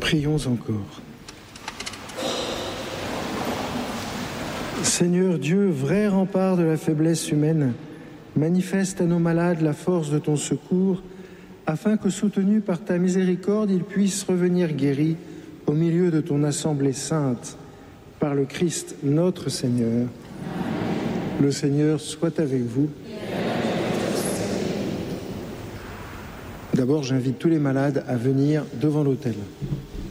Prions encore. Seigneur Dieu, vrai rempart de la faiblesse humaine, manifeste à nos malades la force de ton secours, afin que, soutenus par ta miséricorde, ils puissent revenir guéris au milieu de ton assemblée sainte, par le Christ notre Seigneur. Le Seigneur soit avec vous. D'abord, j'invite tous les malades à venir devant l'autel.